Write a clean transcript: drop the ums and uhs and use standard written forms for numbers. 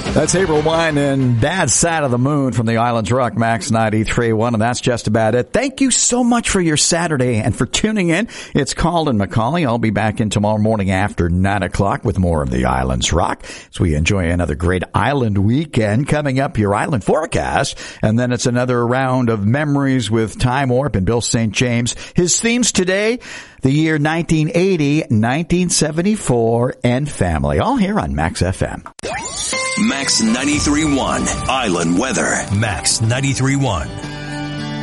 That's April Wine and Dad's Side of the Moon from the Islands Rock, Max 93.1, and that's just about it. Thank you so much for your Saturday and for tuning in. It's Colin McCauley. I'll be back in tomorrow morning after 9 o'clock with more of the Islands Rock as we enjoy another great island weekend. Coming up, your island forecast, and then it's another round of memories with Time Warp and Bill St. James. His themes today, the year 1980, 1974, and family. All here on Max FM. Max 93.1 Island Weather. Max 93.1.